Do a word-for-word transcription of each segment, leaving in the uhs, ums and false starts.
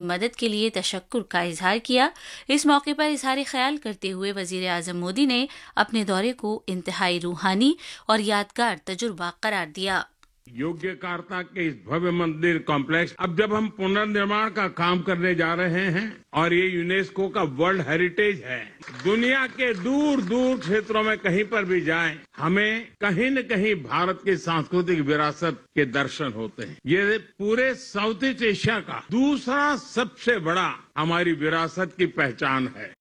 مدد کے لیے تشکر کا اظہار کیا۔ اس موقع پر اظہار خیال کرتے ہوئے وزیر اعظم مودی نے اپنے دورے کو انتہائی روحانی اور یادگار تجربہ قرار دیا۔ یوگیہ کے اس بھویہ مندر کمپلیکس اب جب ہم پنرنرمان کا کام کرنے جا رہے ہیں اور یہ یونیسکو کا ورلڈ ہیریٹیج ہے، دنیا کے دور دور چھیتروں میں کہیں پر بھی جائیں ہمیں کہیں نہ کہیں بھارت کی سانسکرتک وراثت کے درشن ہوتے ہیں۔ یہ پورے ساؤتھ ایسٹ ایشیا کا دوسرا سب سے بڑا ہماری وراثت کی پہچان ہے۔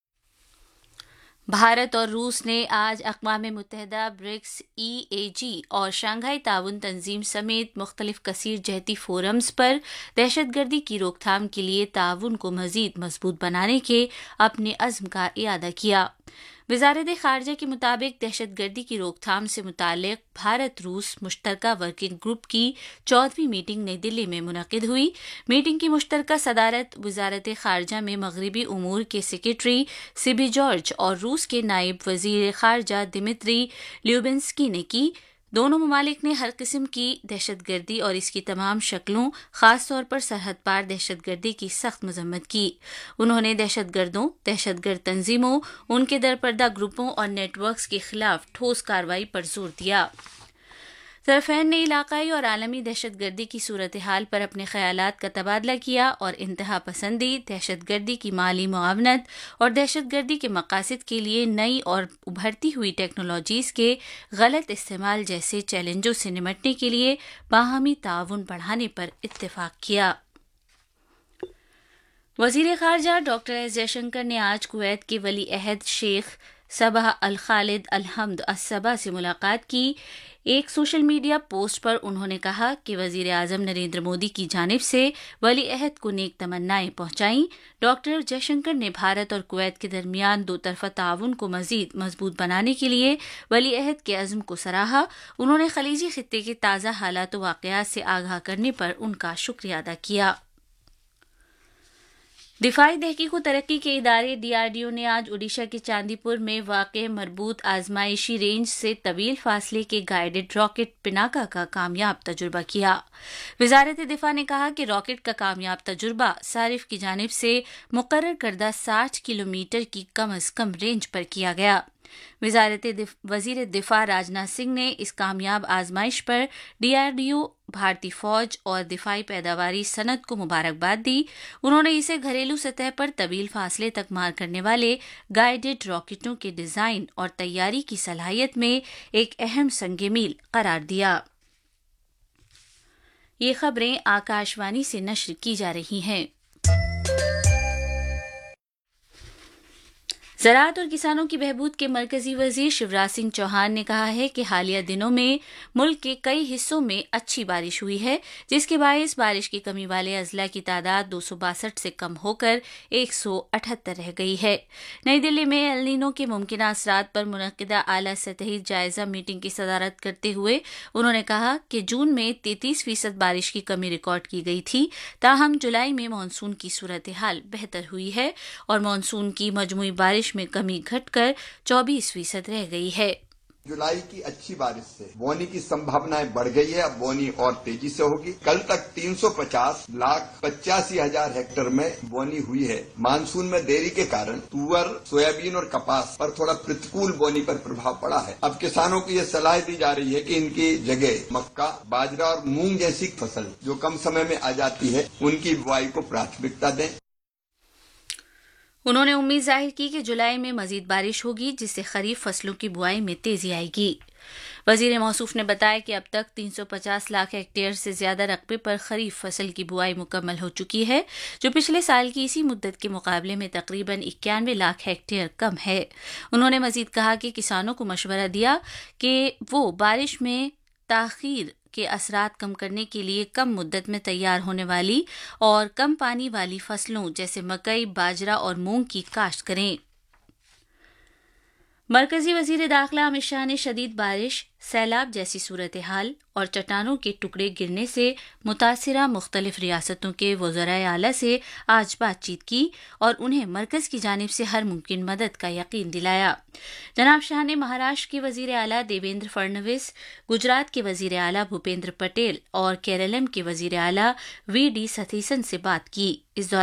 بھارت اور روس نے آج اقوام متحدہ، برکس، ای اے جی اور شنگھائی تعاون تنظیم سمیت مختلف کثیر جہتی فورمز پر دہشت گردی کی روک تھام کے لیے تعاون کو مزید مضبوط بنانے کے اپنے عزم کا اعادہ کیا۔ وزارت خارجہ کے مطابق دہشت گردی کی روک تھام سے متعلق بھارت روس مشترکہ ورکنگ گروپ کی چودہویں میٹنگ نئی دلی میں منعقد ہوئی۔ میٹنگ کی مشترکہ صدارت وزارت خارجہ میں مغربی امور کے سیکریٹری سیبی جارج اور روس کے نائب وزیر خارجہ دمتری لیوبنسکی نے کی۔ دونوں ممالک نے ہر قسم کی دہشت گردی اور اس کی تمام شکلوں، خاص طور پر سرحد پار دہشت گردی کی سخت مذمت کی۔ انہوں نے دہشت گردوں، دہشت گرد تنظیموں، ان کے درپردہ گروپوں اور نیٹ ورکس کے خلاف ٹھوس کارروائی پر زور دیا۔ طرفین نے علاقائی اور عالمی دہشت گردی کی صورتحال پر اپنے خیالات کا تبادلہ کیا اور انتہا پسندی، دہشت گردی کی مالی معاونت اور دہشت گردی کے مقاصد کے لیے نئی اور ابھرتی ہوئی ٹیکنالوجیز کے غلط استعمال جیسے چیلنجوں سے نمٹنے کے لیے باہمی تعاون بڑھانے پر اتفاق کیا۔ وزیر خارجہ ڈاکٹر ایس جے شنکر نے آج کویت کے ولی عہد شیخ صباح الخالد الحمد الصباح سے ملاقات کی۔ ایک سوشل میڈیا پوسٹ پر انہوں نے کہا کہ وزیر اعظم نریندر مودی کی جانب سے ولی عہد کو نیک تمنائیں پہنچائیں۔ ڈاکٹر جے شنکر نے بھارت اور کویت کے درمیان دو طرفہ تعاون کو مزید مضبوط بنانے کے لیے ولی عہد کے عزم کو سراہا۔ انہوں نے خلیجی خطے کے تازہ حالات و واقعات سے آگاہ کرنے پر ان کا شکریہ ادا کیا۔ دفاعی تحقیق و ترقی کے ادارے ڈی آر ڈی او نے آج اوڈیشہ کے چاندی پور میں واقع مربوط آزمائشی رینج سے طویل فاصلے کے گائیڈڈ راکٹ پناکا کا کامیاب تجربہ کیا۔ وزارت دفاع نے کہا کہ راکٹ کا کامیاب تجربہ صارف کی جانب سے مقرر کردہ ساٹھ کلومیٹر کی کم از کم رینج پر کیا گیا۔ وزارت دف... وزیر دفاع راجناتھ سنگھ نے اس کامیاب آزمائش پر ڈی آر ڈی او، بھارتی فوج اور دفاعی پیداواری صنعت کو مبارکباد دی۔ انہوں نے اسے گھریلو سطح پر طویل فاصلے تک مار کرنے والے گائیڈڈ راکٹوں کے ڈیزائن اور تیاری کی صلاحیت میں ایک اہم سنگ میل قرار دیا۔ یہ خبریں آکاشوانی سے نشر کی جا رہی ہیں۔ زراعت اور کسانوں کی بہبود کے مرکزی وزیر شیوراج سنگھ چوہان نے کہا ہے کہ حالیہ دنوں میں ملک کے کئی حصوں میں اچھی بارش ہوئی ہے، جس کے باعث بارش کی کمی والے اضلاع کی تعداد دو سو باسٹھ سے کم ہو کر ایک سو اٹھہتر رہ گئی ہے۔ نئی دلی میں ایل نینو کے ممکنہ اثرات پر منعقدہ اعلیٰ سطحی جائزہ میٹنگ کی صدارت کرتے ہوئے انہوں نے کہا کہ جون میں تینتیس فیصد بارش کی کمی ریکارڈ کی گئی تھی، تاہم جولائی میں مانسون کی صورتحال بہتر ہوئی ہے اور مانسون کی مجموعی بارش میں کمی گھٹ کر چوبیس فیصد رہ گئی ہے۔ جولائی کی اچھی بارش سے بونی کی سمبھاونائیں بڑھ گئی ہے، اب بونی اور تیزی سے ہوگی۔ کل تک تین سو پچاس لاکھ پچاسی ہزار ہیکٹر میں بونی ہوئی ہے۔ مانسون میں دیری کے کارن تور، سویابین اور کپاس پر تھوڑا پرتکول بونی پر پربھاؤ پڑا ہے۔ اب کسانوں کو یہ صلاح دی جا رہی ہے کہ ان کی جگہ مکا، باجرا اور مونگ جیسی فصل جو کم سمے میں آ جاتی ہے ان کی بوائی کو پراتھمکتا دیں۔ انہوں نے امید ظاہر کی کہ جولائی میں مزید بارش ہوگی، جس سے خریف فصلوں کی بوائی میں تیزی آئے گی۔ وزیر موصوف نے بتایا کہ اب تک تین سو پچاس لاکھ ہیکٹیئر سے زیادہ رقبے پر خریف فصل کی بوائی مکمل ہو چکی ہے، جو پچھلے سال کی اسی مدت کے مقابلے میں تقریباً اکیانوے لاکھ ہیکٹیئر کم ہے۔ انہوں نے مزید کہا کہ کسانوں کو مشورہ دیا کہ وہ بارش میں تاخیر کے اثرات کم کرنے کے لیے کم مدت میں تیار ہونے والی اور کم پانی والی فصلوں جیسے مکئی، باجرا اور مونگ کی کاشت کریں۔ مرکزی وزیر داخلہ امت شاہ نے شدید بارش، سیلاب جیسی صورتحال اور چٹانوں کے ٹکڑے گرنے سے متاثرہ مختلف ریاستوں کے وزرائے اعلیٰ سے آج بات چیت کی اور انہیں مرکز کی جانب سے ہر ممکن مدد کا یقین دلایا۔ جناب شاہ نے مہاراشٹر کے وزیر اعلیٰ دیویندر فڑنویس، گجرات کے وزیر اعلیٰ بھوپیندر پٹیل اور کیرالم کے وزیر اعلیٰ وی ڈی ستھیسن سے بات کی۔ اس دوران